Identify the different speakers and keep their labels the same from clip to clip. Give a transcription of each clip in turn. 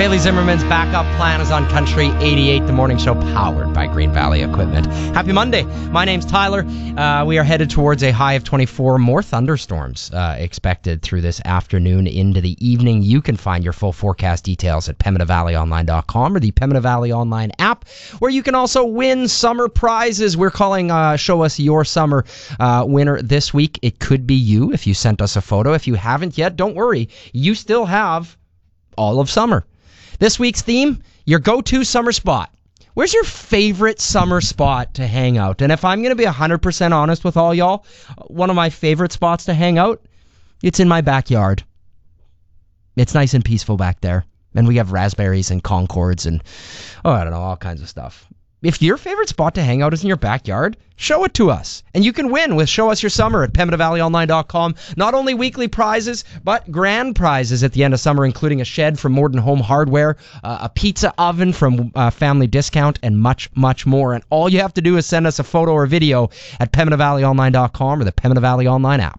Speaker 1: Bailey Zimmerman's backup plan is on Country 88, the morning show powered by Green Valley Equipment. Happy Monday. My name's Tyler. We are headed towards a high of 24. More thunderstorms expected through this afternoon into the evening. You can find your full forecast details at PemminaValleyOnline.com or the Pembina Valley Online app, where you can also win summer prizes. We're calling Show Us Your Summer winner this week. It could be you if you sent us a photo. If you haven't yet, don't worry. You still have all of summer. This week's theme, your go-to summer spot. Where's your favorite summer spot to hang out? And if I'm going to be 100% honest with all y'all, one of my favorite spots to hang out, it's in my backyard. It's nice and peaceful back there. And we have raspberries and Concords and, I don't know, all kinds of stuff. If your favorite spot to hang out is in your backyard, show it to us. And you can win with Show Us Your Summer at PembinaValleyOnline.com. Not only weekly prizes, but grand prizes at the end of summer, including a shed from Morden Home Hardware, a pizza oven from Family Discount, and much, much more. And all you have to do is send us a photo or video at PembinaValleyOnline.com or the Pembina Valley Online app.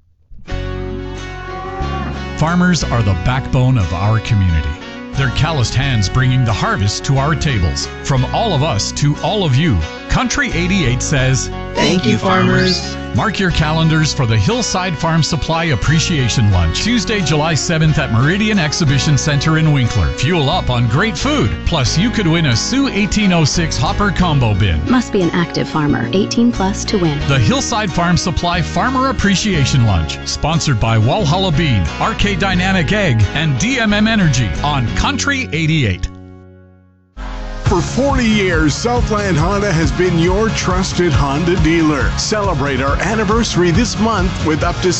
Speaker 2: Farmers are the backbone of our community. Their calloused hands bringing the harvest to our tables. From all of us to all of you, Country 88 says,
Speaker 3: Thank you, farmers.
Speaker 2: Mark your calendars for the Hillside Farm Supply Appreciation Lunch, Tuesday, July 7th at Meridian Exhibition Center in Winkler. Fuel up on great food. Plus, you could win a Sioux 1806 Hopper Combo Bin.
Speaker 4: Must be an active farmer, 18 plus to win.
Speaker 2: The Hillside Farm Supply Farmer Appreciation Lunch, sponsored by Walhalla Bean, RK Dynamic Egg, and DMM Energy on Country 88.
Speaker 5: For 40 years, Southland Honda has been your trusted Honda dealer. Celebrate our anniversary this month with up to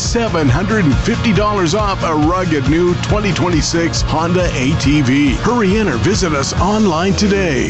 Speaker 5: $750 off a rugged new 2026 Honda ATV. Hurry in or visit us online today.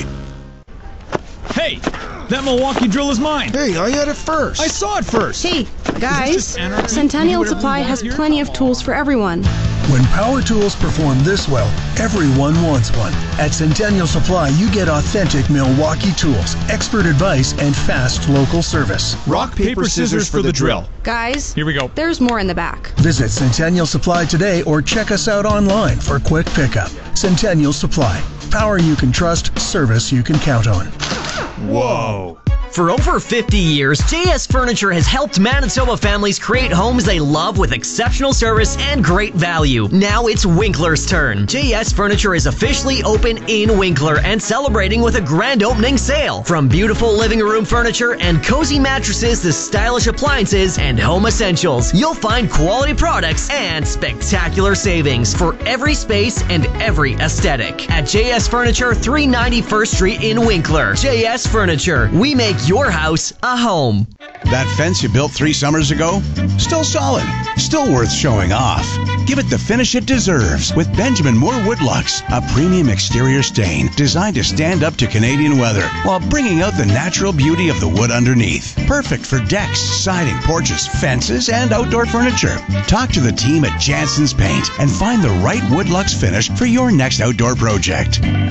Speaker 6: Hey, that Milwaukee drill is mine.
Speaker 7: Hey, I had it first.
Speaker 6: I saw it first.
Speaker 8: Hey, guys, Centennial Supply has plenty of tools for everyone.
Speaker 7: When power tools perform this well, everyone wants one. At Centennial Supply, you get authentic Milwaukee tools, expert advice, and fast local service.
Speaker 6: Rock, paper, scissors for the drill.
Speaker 8: Guys,
Speaker 6: here we go.
Speaker 8: There's more in the back.
Speaker 7: Visit Centennial Supply today or check us out online for quick pickup. Centennial Supply. Power you can trust, service you can count on.
Speaker 6: Whoa.
Speaker 3: For over 50 years, JS Furniture has helped Manitoba families create homes they love with exceptional service and great value. Now it's Winkler's turn. JS Furniture is officially open in Winkler and celebrating with a grand opening sale. From beautiful living room furniture and cozy mattresses to stylish appliances and home essentials, you'll find quality products and spectacular savings for every space and every aesthetic. At JS Furniture, 390 First Street in Winkler. JS Furniture. We make your house a home.
Speaker 9: That fence you built 3 summers ago? Still solid. Still worth showing off. Give it the finish it deserves with Benjamin Moore Woodlux, a premium exterior stain designed to stand up to Canadian weather while bringing out the natural beauty of the wood underneath. Perfect for decks, siding, porches, fences, and outdoor furniture. Talk to the team at Jansen's Paint and find the right Woodlux finish for your next outdoor project.